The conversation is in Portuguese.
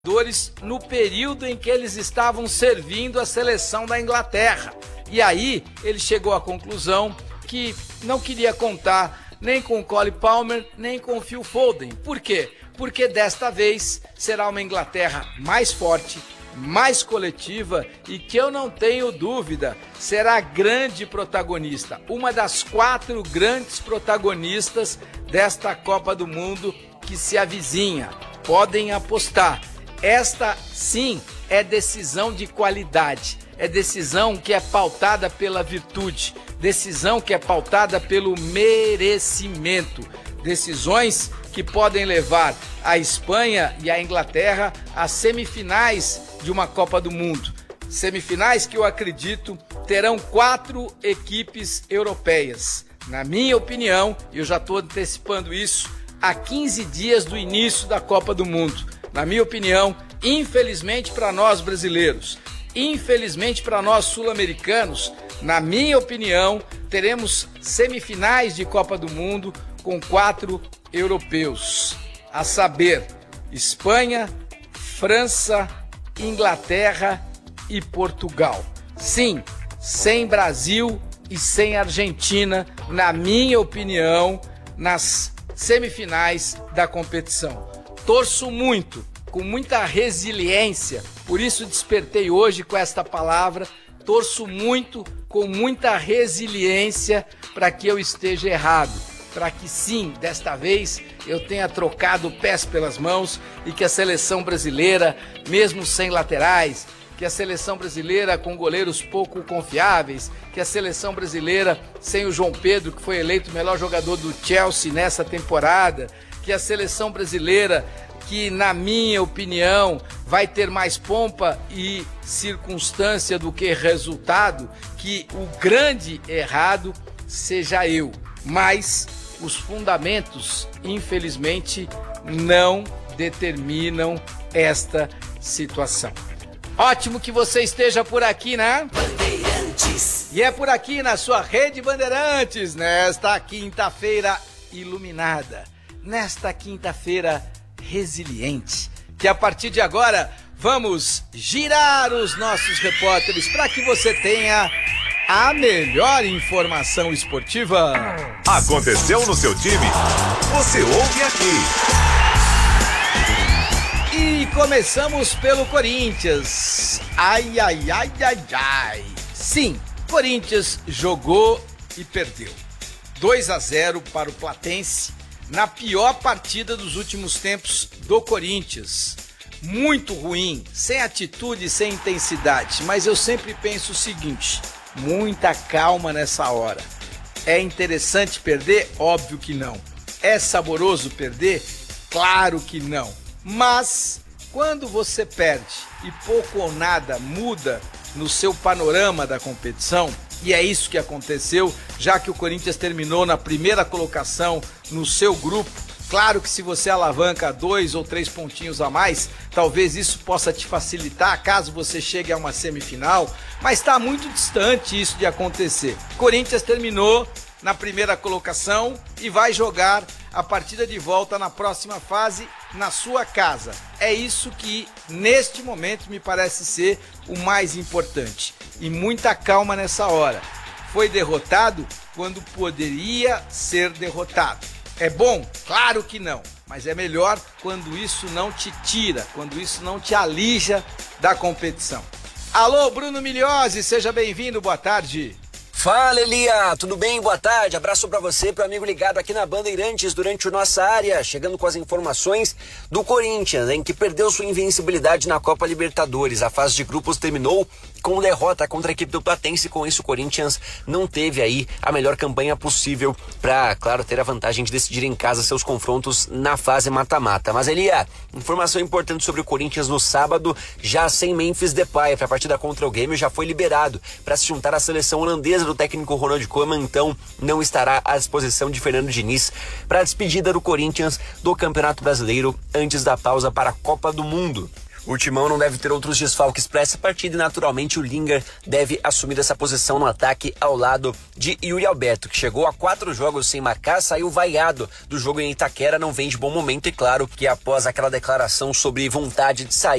no período em que eles estavam servindo a seleção da Inglaterra. E aí ele chegou à conclusão que não queria contar nem com o Cole Palmer, nem com o Phil Foden. Por quê? Porque desta vez será uma Inglaterra mais forte, mais coletiva e que eu não tenho dúvida será grande protagonista. Uma das 4 grandes protagonistas desta Copa do Mundo que se avizinha. Podem apostar. Esta, sim, é decisão de qualidade, é decisão que é pautada pela virtude, decisão que é pautada pelo merecimento, decisões que podem levar a Espanha e a Inglaterra às semifinais de uma Copa do Mundo. Semifinais que eu acredito terão 4 equipes europeias. Na minha opinião, eu já estou antecipando isso há 15 dias do início da Copa do Mundo. Na minha opinião, infelizmente para nós brasileiros, infelizmente para nós sul-americanos, na minha opinião, teremos semifinais de Copa do Mundo com 4 europeus, a saber, Espanha, França, Inglaterra e Portugal. Sim, sem Brasil e sem Argentina, na minha opinião, nas semifinais da competição. Torço muito, com muita resiliência, por isso despertei hoje com esta palavra, torço muito, com muita resiliência para que eu esteja errado, para que sim, desta vez eu tenha trocado pés pelas mãos e que a seleção brasileira, mesmo sem laterais, que a seleção brasileira com goleiros pouco confiáveis, que a seleção brasileira sem o João Pedro, que foi eleito o melhor jogador do Chelsea nessa temporada, que a seleção brasileira, que na minha opinião vai ter mais pompa e circunstância do que resultado, que o grande errado seja eu. Mas os fundamentos, infelizmente, não determinam esta situação. Ótimo que você esteja por aqui, né? Bandeirantes. E é por aqui na sua Rede Bandeirantes, nesta quinta-feira iluminada, nesta quinta-feira resiliente, que a partir de agora vamos girar os nossos repórteres para que você tenha a melhor informação esportiva. Aconteceu no seu time? Você ouve aqui. E começamos pelo Corinthians. Ai, ai, ai, ai, ai. Sim, Corinthians jogou e perdeu. 2-0 para o Platense, na pior partida dos últimos tempos do Corinthians. Muito ruim, sem atitude, sem intensidade. Mas eu sempre penso o seguinte, muita calma nessa hora. É interessante perder? Óbvio que não. É saboroso perder? Claro que não. Mas quando você perde e pouco ou nada muda no seu panorama da competição, e é isso que aconteceu, já que o Corinthians terminou na primeira colocação no seu grupo, claro que se você alavanca 2 ou 3 pontinhos a mais, talvez isso possa te facilitar caso você chegue a uma semifinal, mas está muito distante isso de acontecer. Corinthians terminou na primeira colocação e vai jogar a partida de volta na próxima fase na sua casa. É isso que neste momento me parece ser o mais importante. E muita calma nessa hora. Foi derrotado quando poderia ser derrotado. É bom? Claro que não. Mas é melhor quando isso não te tira, quando isso não te alija da competição. Alô, Bruno Migliozzi, seja bem-vindo, boa tarde. Fala, Elia, tudo bem? Boa tarde, abraço pra você, pro amigo ligado aqui na Bandeirantes durante o Nossa Área, chegando com as informações do Corinthians, em que perdeu sua invencibilidade na Copa Libertadores. A fase de grupos terminou com derrota contra a equipe do Platense, com isso o Corinthians não teve aí a melhor campanha possível para, claro, ter a vantagem de decidir em casa seus confrontos na fase mata-mata. Mas, Elia, informação importante sobre o Corinthians no sábado, já sem Memphis Depay, para a partida contra o Grêmio, já foi liberado para se juntar à seleção holandesa do técnico Ronald Koeman, então não estará à disposição de Fernando Diniz para a despedida do Corinthians do Campeonato Brasileiro antes da pausa para a Copa do Mundo. O Timão não deve ter outros desfalques para essa partida e naturalmente o Lingard deve assumir essa posição no ataque ao lado de Yuri Alberto, que chegou a 4 jogos sem marcar, saiu vaiado do jogo em Itaquera, não vem de bom momento e claro que após aquela declaração sobre vontade de sair